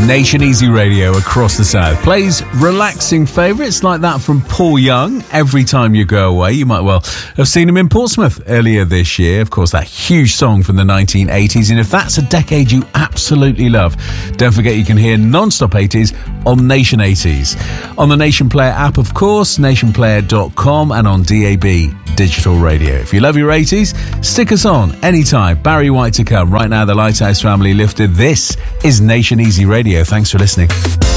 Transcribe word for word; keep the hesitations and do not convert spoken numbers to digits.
Nation Easy Radio across the South plays relaxing favourites like that from Paul Young. Every Time You Go Away. You might well have seen him in Portsmouth earlier this year. Of course, that huge song from the nineteen eighties. And if that's a decade you absolutely love, don't forget you can hear Non-Stop eighties on Nation eighties. On the Nation Player app, of course, nation player dot com, and on D A B Digital Radio. If you love your eighties, stick us on anytime. Barry White to come. Right now, the Lighthouse family lifted. This is Nation Easy Radio. Thanks for listening.